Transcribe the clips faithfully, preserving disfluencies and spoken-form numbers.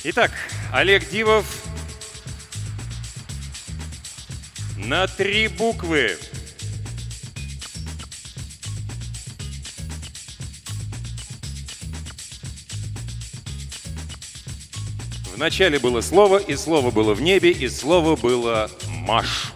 Итак, Олег Дивов на три буквы. В начале было слово, и слово было в небе, и слово было «Маш».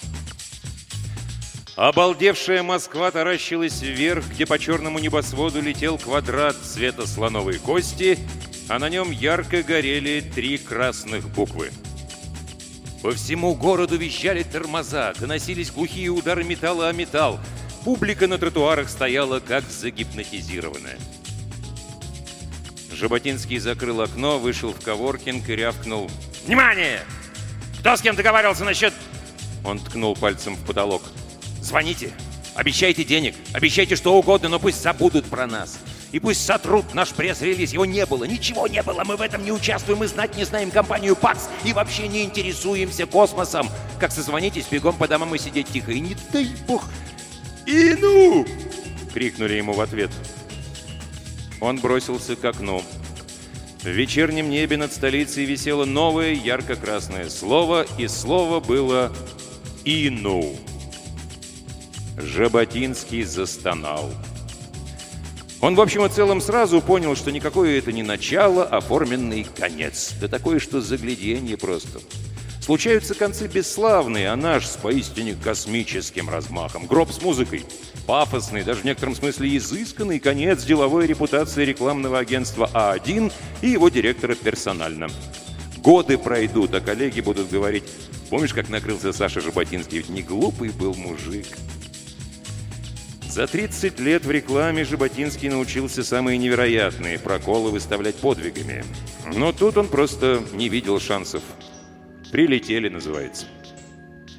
Обалдевшая Москва таращилась вверх, где по черному небосводу летел квадрат цвета слоновой кости, а на нем ярко горели три красных буквы. По всему городу визжали тормоза, доносились глухие удары металла о металл. Публика на тротуарах стояла как загипнотизированная. Жаботинский закрыл окно, вышел в коворкинг и рявкнул: «Внимание! Кто с кем договаривался насчет...» Он ткнул пальцем в потолок. «Звоните, обещайте денег, обещайте что угодно, но пусть забудут про нас. И пусть сотрут наш пресс-релиз. Его не было, ничего не было, мы в этом не участвуем, мы знать не знаем компанию ПАКС и вообще не интересуемся космосом. Как созвонитесь, бегом по домам и сидеть тихо. И не дай бог...» «И ну!» — крикнули ему в ответ. Он бросился к окну. В вечернем небе над столицей висело новое ярко-красное слово, и слово было «Ину». Жаботинский застонал. Он, в общем и целом, сразу понял, что никакое это не начало, а форменный конец. Да такое, что загляденье просто. Случаются концы бесславные, а наш с поистине космическим размахом. Гроб с музыкой. Пафосный, даже в некотором смысле изысканный конец деловой репутации рекламного агентства А один и его директора персонально. Годы пройдут, а коллеги будут говорить: «Помнишь, как накрылся Саша Жаботинский? Ведь не глупый был мужик». За тридцать лет в рекламе Жаботинский научился самые невероятные проколы выставлять подвигами. Но тут он просто не видел шансов. Прилетели, называется.